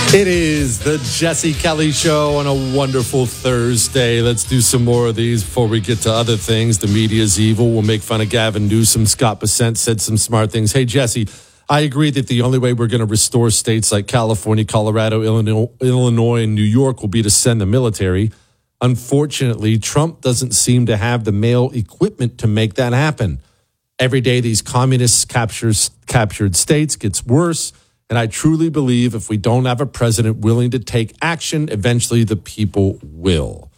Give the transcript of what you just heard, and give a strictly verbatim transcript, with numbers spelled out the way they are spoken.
It is the Jesse Kelly Show on a wonderful Thursday. Let's do some more of these before we get to other things. The media's evil. We'll make fun of Gavin Newsom. Scott Bessent said some smart things. Hey, Jesse, I agree that the only way we're going to restore states like California, Colorado, Illinois, Illinois, and New York will be to send the military. Unfortunately, Trump doesn't seem to have the male equipment to make that happen. Every day these communists captures, captured states gets worse. And I truly believe if we don't have a president willing to take action, eventually the people will.